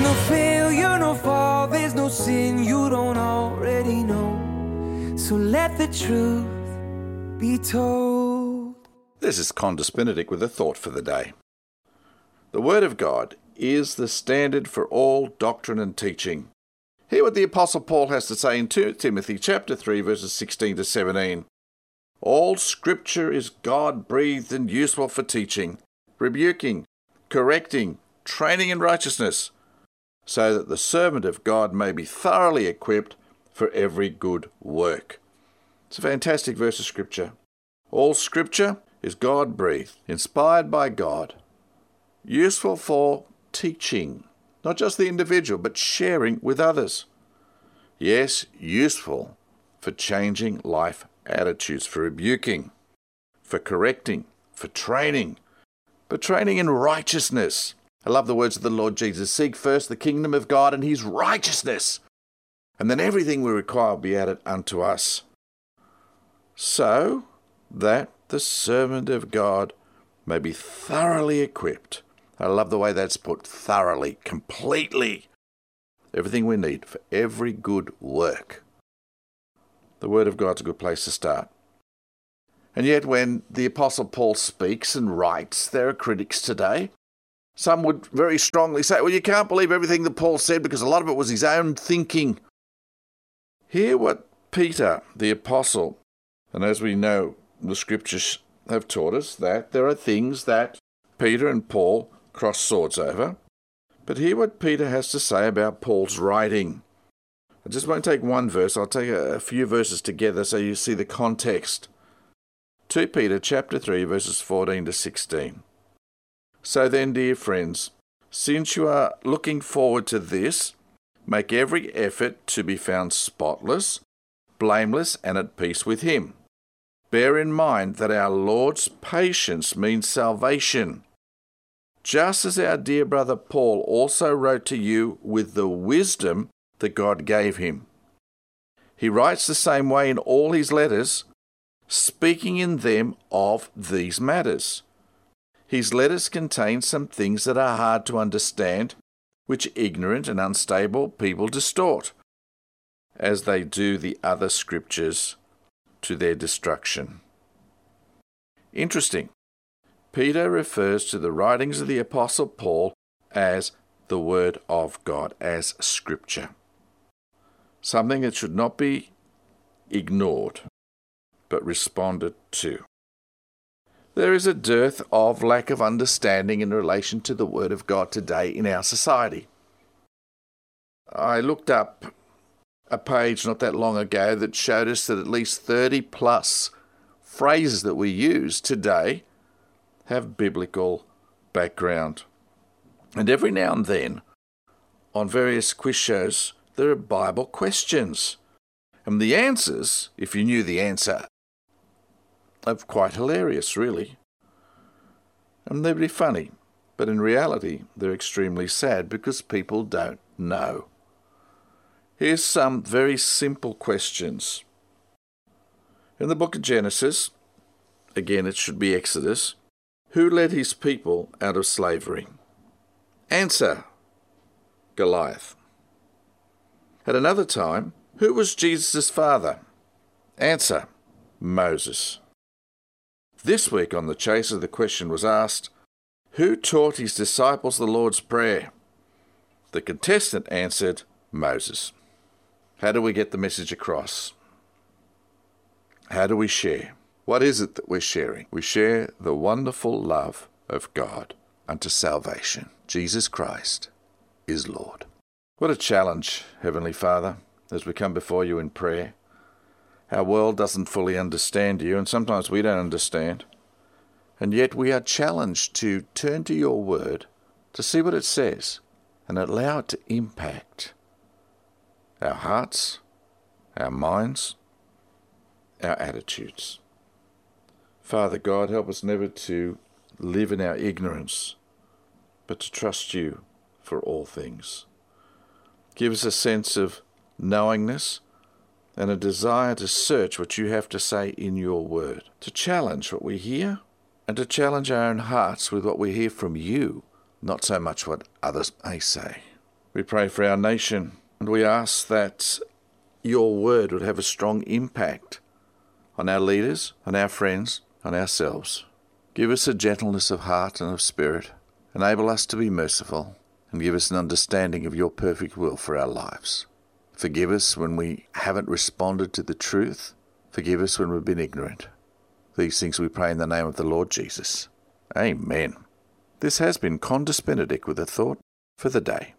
no failure, no fall, there's no sin you don't already know. So let the truth be told. This is Condis Benedict with a thought for the day. The Word of God is the standard for all doctrine and teaching. Hear what the Apostle Paul has to say in 2 Timothy chapter 3, verses 16 to 17. All Scripture is God-breathed and useful for teaching, rebuking, correcting, training in righteousness, so that the servant of God may be thoroughly equipped for every good work. It's a fantastic verse of Scripture. All Scripture is God-breathed, inspired by God, useful for teaching, not just the individual, but sharing with others. Yes, useful for changing life attitudes, for rebuking, for correcting, for training, but training in righteousness. I love the words of the Lord Jesus. Seek first the kingdom of God and his righteousness, and then everything we require will be added unto us, so that the servant of God may be thoroughly equipped. I love the way that's put, thoroughly, completely. Everything we need for every good work. The Word of God's a good place to start. And yet when the Apostle Paul speaks and writes, there are critics today. Some would very strongly say, well, you can't believe everything that Paul said because a lot of it was his own thinking. Hear what Peter, the Apostle, and as we know, the Scriptures have taught us that there are things that Peter and Paul cross swords over. But hear what Peter has to say about Paul's writing. I just won't take one verse, I'll take a few verses together so you see the context. 2 Peter chapter 3, verses 14 to 16. So then, dear friends, since you are looking forward to this, make every effort to be found spotless, blameless, and at peace with him. Bear in mind that our Lord's patience means salvation. Just as our dear brother Paul also wrote to you with the wisdom that God gave him. He writes the same way in all his letters, speaking in them of these matters. His letters contain some things that are hard to understand, which ignorant and unstable people distort, as they do the other scriptures to their destruction. Interesting. Peter refers to the writings of the Apostle Paul as the Word of God, as Scripture. Something that should not be ignored, but responded to. There is a dearth of lack of understanding in relation to the Word of God today in our society. I looked up a page not that long ago that showed us that at least 30 plus phrases that we use today have biblical background. And every now and then, on various quiz shows, there are Bible questions. And the answers, if you knew the answer, are quite hilarious, really. And they're really funny. But in reality, they're extremely sad because people don't know. Here's some very simple questions. In the book of Genesis, again it should be Exodus, who led his people out of slavery? Answer, Goliath. At another time, who was Jesus' father? Answer, Moses. This week on The Chaser, the question was asked, who taught his disciples the Lord's Prayer? The contestant answered, Moses. How do we get the message across? How do we share? What is it that we're sharing? We share the wonderful love of God unto salvation. Jesus Christ is Lord. What a challenge, Heavenly Father, as we come before you in prayer. Our world doesn't fully understand you, and sometimes we don't understand. And yet we are challenged to turn to your word, to see what it says, and allow it to impact our hearts, our minds, our attitudes. Father God, help us never to live in our ignorance, but to trust you for all things. Give us a sense of knowingness and a desire to search what you have to say in your word, to challenge what we hear and to challenge our own hearts with what we hear from you, not so much what others may say. We pray for our nation, and we ask that your word would have a strong impact on our leaders, on our friends, on ourselves. Give us a gentleness of heart and of spirit. Enable us to be merciful, and give us an understanding of your perfect will for our lives. Forgive us when we haven't responded to the truth. Forgive us when we've been ignorant. These things we pray in the name of the Lord Jesus. Amen. This has been Condus Benedict with a thought for the day.